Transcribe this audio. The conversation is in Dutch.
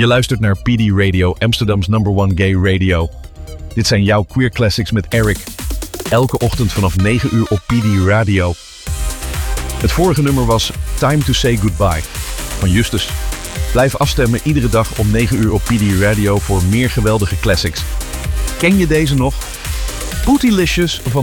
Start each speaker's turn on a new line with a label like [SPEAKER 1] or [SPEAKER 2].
[SPEAKER 1] Je luistert naar PD Radio, Amsterdam's #1 gay radio. Dit zijn jouw Queer Classics met Eric. Elke ochtend vanaf 9 uur op PD Radio. Het vorige nummer was Time to Say Goodbye van Justus. Blijf afstemmen iedere dag om 9 uur op PD Radio voor meer geweldige classics. Ken je deze nog? Bootylicious van